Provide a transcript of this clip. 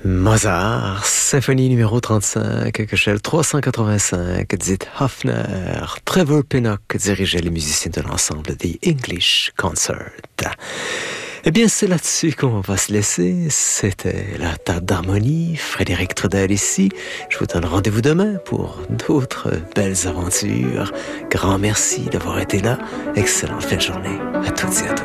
Mozart, symphonie numéro 35, Köchel 385, dit Hofner. Trevor Pinnock dirigeait les musiciens de l'ensemble The English Concert. Eh bien, c'est là-dessus qu'on va se laisser. C'était la table d'harmonie. Frédéric Trudel ici. Je vous donne rendez-vous demain pour d'autres belles aventures. Grand merci d'avoir été là. Excellente fin de journée à toutes et à tous.